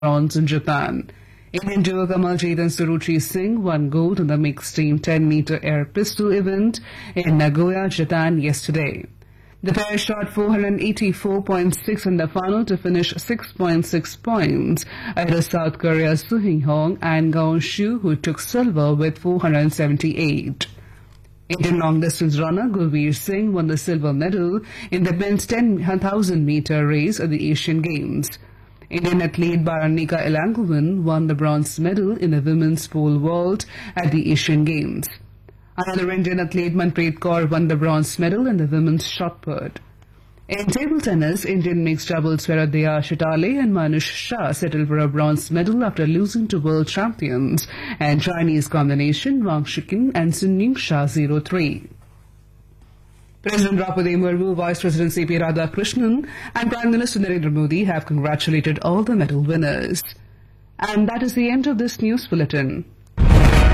bronze in Japan. Indian duo Kamaljeet and Suruchi Singh won gold in the mixed team 10-meter air pistol event in Nagoya, Japan yesterday. The pair shot 484.6 in the final to finish 6.6 points ahead of South Korea's Soo Hing-hong and Gaon Shu, who took silver with 478. Indian long-distance runner Gulveer Singh won the silver medal in the men's 10,000-meter race at the Asian Games. Indian athlete Baranika Elangovan won the bronze medal in the women's pole vault at the Asian Games. Another Indian athlete, Manpreet Kaur, won the bronze medal in the women's shot put. In table tennis, Indian mixed doubles Veeradeya Shitale and Manush Shah settled for a bronze medal after losing to world champions and Chinese combination Wang Shiqing and Sun Shah 0-3. President Draupadi Murmu, Vice President C.P. Radhakrishnan and Prime Minister Narendra Modi have congratulated all the medal winners. And that is the end of this news bulletin.